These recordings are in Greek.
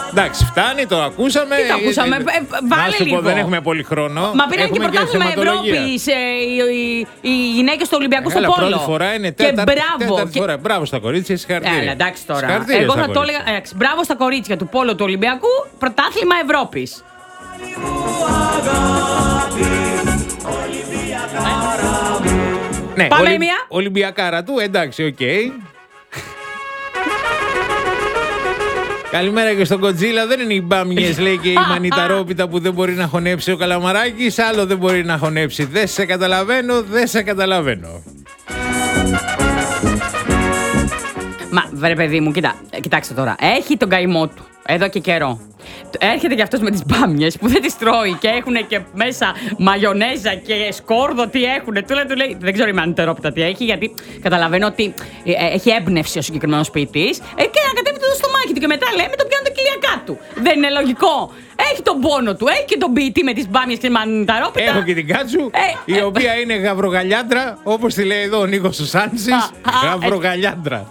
Εντάξει, φτάνει, το ακούσαμε. Τι το ακούσαμε, βάλε λίγο. Δεν έχουμε πολύ χρόνο. Μα πήραν και πρωτάθλημα Ευρώπης οι γυναίκες του Ολυμπιακού στο πόλο. Πρώτη φορά είναι τέταρτη φορά. Μπράβο στα κορίτσια, συγχαρητήρια. Εντάξει τώρα. Εγώ θα το έλεγα. Μπράβο στα κορίτσια του πόλου του Ολυμπιακού, πρωτάθλημα Ευρώπης. Ναι, πάμε μία. Ολυμπιακάρα του, εντάξει, οκ. Καλημέρα και στον Κοντζίλα. Δεν είναι οι μπάμιες, λέει, και η μανιταρόπιτα που δεν μπορεί να χωνέψει ο Καλαμαράκης. Άλλο δεν μπορεί να χωνέψει. Δεν σε καταλαβαίνω, δεν σε καταλαβαίνω. Μα βρε παιδί μου, κοιτάξτε τώρα. Έχει τον καημό του εδώ και καιρό. Έρχεται κι αυτός με τις μπάμιες που δεν τις τρώει και έχουν και μέσα μαγιονέζα και σκόρδο, τι έχουν. Του λέει, δεν ξέρω η μανιταρόπιτα τι έχει, γιατί καταλαβαίνω ότι έχει έμπνευση ο συγκεκριμένος ποιητής. Και ανακατεύει το στομάχι του και μετά λέει με το πιάνει το κοιλιακά του. Δεν είναι λογικό. Έχει τον πόνο του, έχει και τον ποιητή με τις μπάμιες και τη μανιταρόπιτα. Έχω και την Κάτσου, η οποία είναι γαβρογαλιάντρα, όπως τη λέει εδώ ο Νίκος Σουσάνσης. Γαβρογαλιάντρα.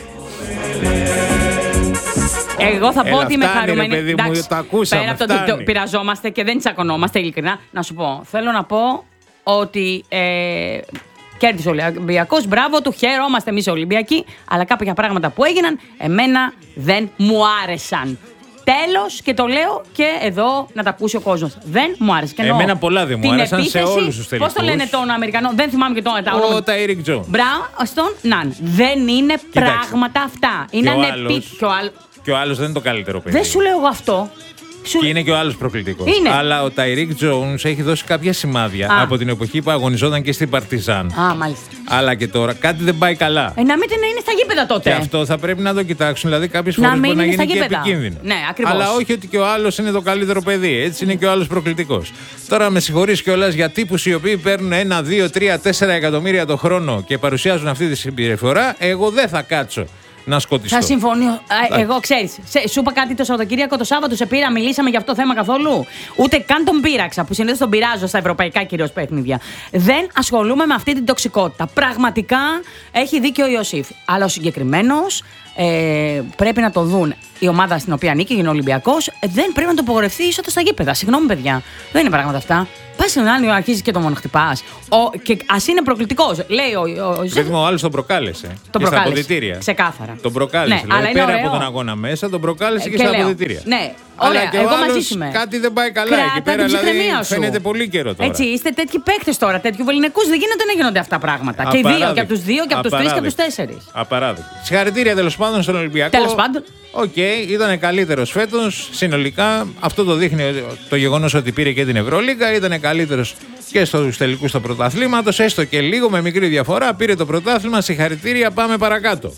Εγώ θα πω ότι είμαι χαρούμενη. Παιδί μου, το ακούσαμε, πέρα από το ότι πειραζόμαστε και δεν τσακωνόμαστε, ειλικρινά, να σου πω. Θέλω να πω ότι κέρδισε ο Ολυμπιακός. Μπράβο του, χαιρόμαστε εμείς οι Ολυμπιακοί. Αλλά κάποια πράγματα που έγιναν, εμένα δεν μου άρεσαν. Τέλος, και το λέω και εδώ να τα ακούσει ο κόσμος. Δεν μου άρεσε. Εμένα πολλά δεν μου άρεσαν σε όλους τους τελικούς. Πώς το λένε τον Αμερικανό, δεν θυμάμαι και το όνομα. Ο Τάιρικ Τζον. Μπράβο, στον Ναν. Δεν είναι πράγματα αυτά. Είναι ανεπίτυχο. Και ο άλλος δεν είναι το καλύτερο παιδί. Δεν σου λέω εγώ αυτό. Και είναι και ο άλλος προκλητικός. Αλλά ο Τάιρικ Τζόουνς έχει δώσει κάποια σημάδια από την εποχή που αγωνιζόταν και στην Παρτιζάν. Μάλιστα. Αλλά και τώρα κάτι δεν πάει καλά. Να μην είναι στα γήπεδα τότε. Και αυτό θα πρέπει να το κοιτάξουν. Δηλαδή, κάποιες φορές μπορεί να γίνει και επικίνδυνο. Ναι, ακριβώς. Αλλά όχι ότι και ο άλλος είναι το καλύτερο παιδί. Έτσι είναι και ο άλλος προκλητικός. Τώρα με συγχωρείς κιόλας για τύπους οι οποίοι παίρνουν 1, 2, 3, 4 εκατομμύρια το χρόνο και παρουσιάζουν αυτή τη συμπεριφορά. Εγώ δεν θα κάτσω να σκοτιστώ. Θα συμφωνήσω. Εγώ ξέρεις, σου είπα κάτι το Σαββατοκύριακο, το Σάββατο σε πήρα, μιλήσαμε για αυτό το θέμα καθόλου. Ούτε καν τον πείραξα, που συνήθως τον πειράζω στα ευρωπαϊκά κυρίως παιχνίδια. Δεν ασχολούμαι με αυτή την τοξικότητα. Πραγματικά έχει δίκιο ο Ιωσήφ. Αλλά ο συγκεκριμένος πρέπει να το δουν. Η ομάδα στην οποία ανήκει, είναι ο Ολυμπιακός, δεν πρέπει να το απογορευτεί είσοδο στα γήπεδα. Συγγνώμη, παιδιά. Δεν είναι πράγματα αυτά. Πας στον άλλο, αρχίζει και το μονοχτυπάς. Και ας είναι προκλητικός. Λέει ο άλλος τον προκάλεσε. Τον προκάλεσε. Στα αποδυτήρια. Ξεκάθαρα. Τον προκάλεσε. Ναι, αλλά πέρα από τον αγώνα μέσα, τον προκάλεσε και στα αποδυτήρια. Ναι, αλλά ωραία, και εγώ ο άλλος μαζί είμαι. Κάτι δεν πάει καλά εκεί πέρα. Δηλαδή φαίνεται πολύ καιρό τώρα. Έτσι, είστε τέτοιοι παίκτες τώρα, τέτοιου βεληνικούς. Δεν γίνεται να γίνονται αυτά πράγματα. Και οι δύο, και από τους δύο, και από τους τρεις, και από τους τέσσερις. Απαράδεκτο. Συγχαρητήρια τέλος πάντων στον Ολυμπιακό. Τέλος πάντων. Οκ, ήταν καλύτερος φέτος. Συνολικά αυτό το δείχνει το γεγονός ότι πήρε και την Ευρωλίγκα. Ήταν καλύτερος και στους τελικούς του πρωταθλήματος. Έστω και λίγο με μικρή διαφορά. Πήρε το πρωτάθλημα. Συγχαρητήρια. Πάμε παρακάτω.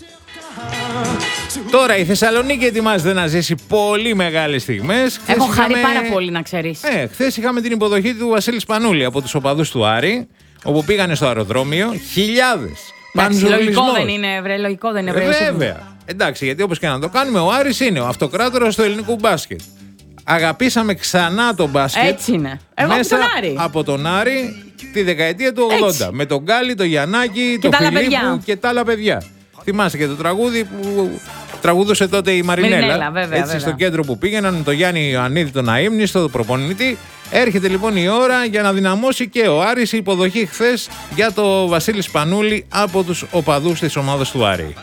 Τώρα η Θεσσαλονίκη ετοιμάζεται να ζήσει πολύ μεγάλες στιγμές. Έχω χαρεί πάρα πολύ, να ξέρεις. Χθες είχαμε την υποδοχή του Βασίλη Σπανούλη από τους οπαδούς του Άρη, όπου πήγανε στο αεροδρόμιο χιλιάδες. Λογικό δεν είναι, βρε, λογικό δεν είναι, βρε. Βέβαια. Εντάξει, γιατί όπως και να το κάνουμε, ο Άρης είναι ο αυτοκράτορας του ελληνικού μπάσκετ. Αγαπήσαμε ξανά το μπάσκετ. Έτσι είναι. Εγώ μέσα από τον Άρη. Από τον Άρη τη δεκαετία του 80. Έτσι. Με τον Γκάλι, τον Γιαννάκη, τον Φιλίππου και τα άλλα παιδιά. Θυμάσαι και το τραγούδι που τραγουδούσε τότε η Μαρινέλα. Βέβαια. Στο κέντρο που πήγαιναν με τον Γιάννη Ιωαννίδη, τον αείμνηστο, τον προπονητή. Έρχεται λοιπόν η ώρα για να δυναμώσει και ο Άρης. Η υποδοχή χθες για το Βασίλη Σπανούλη από τους οπαδούς της ομάδας του Άρη.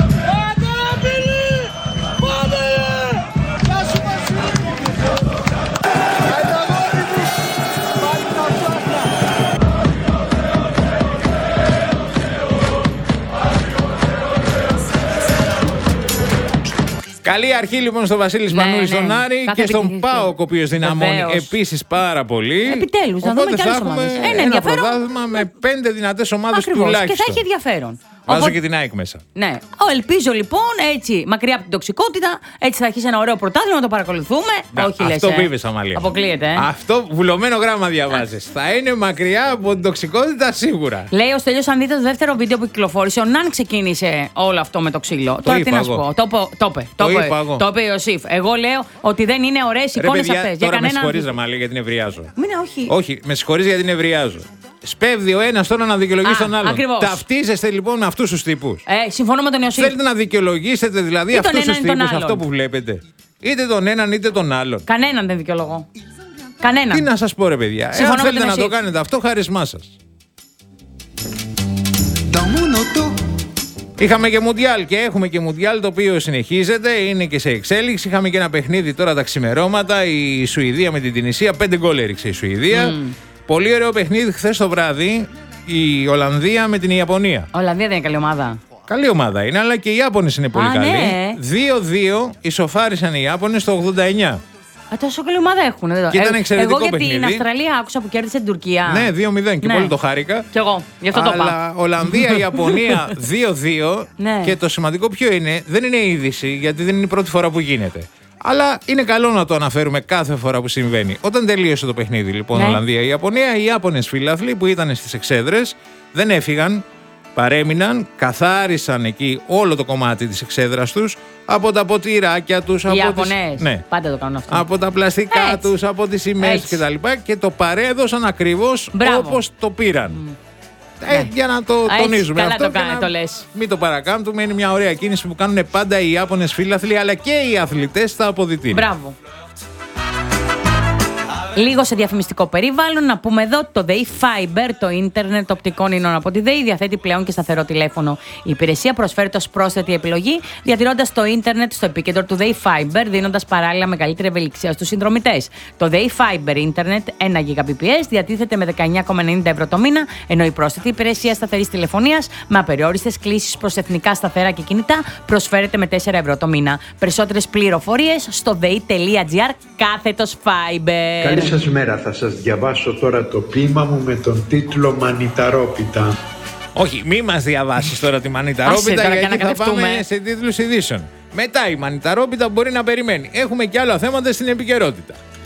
Καλή αρχή λοιπόν στο Βασίλη Σπανούλη, στον Άρη και στον ΠΑΟΚ, ο οποίος δυναμώνει επίσης πάρα πολύ. Επιτέλους, να δούμε και άλλες ομάδες. Ένα πρωτάθλημα με 5 δυνατές ομάδες τουλάχιστον. Και θα έχει ενδιαφέρον. Βάζω και την ΑΕΚ μέσα. Ναι. Ελπίζω λοιπόν έτσι, μακριά από την τοξικότητα, έτσι θα αρχίσει ένα ωραίο πρωτάθλημα να το παρακολουθούμε. Όχι, λες. Αυτό πήβες, Αμαλία. Αποκλείεται. Αυτό βουλωμένο γράμμα διαβάζεις. Θα είναι μακριά από την τοξικότητα σίγουρα. Λέει ο Στέλιος, αν δείτε το δεύτερο βίντεο που κυκλοφόρησε, ο Ναν ξεκίνησε όλο αυτό με το ξύλο. Τώρα τι να σου πω. Το είπε ο Ιωσήφ. Εγώ λέω ότι δεν είναι ωραίες εικόνες αυτές. Τώρα με συγχωρείς, Αμαλία, γιατί νευριάζω. Όχι. Όχι, με συγχωρείς γιατί νευριάζω. Σπέβδει ο ένας τώρα να δικαιολογήσει τον άλλον. Ακριβώς. Ταυτίζεστε λοιπόν με αυτούς τους τύπους. Συμφωνώ με τον Ιωσήφ. Θέλετε να δικαιολογήσετε δηλαδή αυτούς τους τύπους, αυτό που βλέπετε. Είτε τον έναν είτε τον άλλον. Κανέναν δεν δικαιολογώ. Κανέναν. Τι να σας πω, ρε παιδιά. Εάν θέλετε να το κάνετε αυτό, χάρισμά σας. Είχαμε και Μουντιάλ και έχουμε και Μουντιάλ, το οποίο συνεχίζεται, είναι και σε εξέλιξη. Είχαμε και ένα παιχνίδι τώρα τα ξημερώματα. Η Σουηδία με την Τινησία. 5 γκολ έριξε η Σουηδία. Πολύ ωραίο παιχνίδι χθες το βράδυ. Η Ολλανδία με την Ιαπωνία. Ολλανδία δεν είναι καλή ομάδα. Καλή ομάδα είναι, αλλά και οι Ιάπωνες είναι πολύ καλοί. Ναι. 2-2 ισοφάρισαν οι Ιάπωνες το 89. Τόσο καλή ομάδα έχουν. Και ήταν εξαιρετικό εγώ για παιχνίδι. την Αυστραλία άκουσα που κέρδισε την Τουρκία. Ναι, 2-0 και πολύ το χάρηκα. Κι εγώ, γι' αυτό το είπα. Αλλά Ολλανδία-Ιαπωνία 2-2. Ναι. Και το σημαντικό ποιο είναι, δεν είναι είδηση, γιατί δεν είναι η πρώτη φορά που γίνεται. Αλλά είναι καλό να το αναφέρουμε κάθε φορά που συμβαίνει. Όταν τελείωσε το παιχνίδι, λοιπόν, Ολλανδία-Ιαπωνία, οι Ιάπωνες φίλαθλοι που ήταν στις εξέδρες δεν έφυγαν. Παρέμειναν, καθάρισαν εκεί όλο το κομμάτι της εξέδρας τους, από τα ποτηράκια τους, οι Ιαπωνές, ναι, πάντα το κάνουν αυτό. Από τα πλαστικά τους, από τις σημαίες κτλ. Και το παρέδωσαν ακριβώς όπως το πήραν. Για να το τονίζουμε καλά αυτό. Καλά το λες. Μην το παρακάμπτουμε, είναι μια ωραία κίνηση που κάνουν πάντα οι Ιάπωνες φίλαθλοι, αλλά και οι αθλητές στα αποδυτήρια. Μπράβο. Λίγο σε διαφημιστικό περιβάλλον, να πούμε εδώ το ΔΕΗ Fiber, το ίντερνετ οπτικών ίνων από τη ΔΕΗ, διαθέτει πλέον και σταθερό τηλέφωνο. Η υπηρεσία προσφέρεται ως πρόσθετη επιλογή, διατηρώντας το ίντερνετ στο επίκεντρο του ΔΕΗ Fiber, δίνοντας παράλληλα μεγαλύτερη ευελιξία στους συνδρομητές. Το ΔΕΗ Fiber ίντερνετ 1 Gbps διατίθεται με 19,90 ευρώ το μήνα, ενώ η πρόσθετη υπηρεσία σταθερής τηλεφωνίας με απεριόριστες κλήσεις προς εθνικά σταθερά και κινητά προσφέρεται με 4 ευρώ το μήνα. Περισσότερες πληροφορίες στο dei.gr/Fiber. Καλή σας μέρα, θα σας διαβάσω τώρα το ποίημα μου με τον τίτλο «Μανιταρόπιτα». Όχι, μη μας διαβάσεις τώρα τη Μανιταρόπιτα, γιατί θα πάμε σε τίτλους ειδήσεων. Μετά η Μανιταρόπιτα μπορεί να περιμένει. Έχουμε και άλλα θέματα στην επικαιρότητα.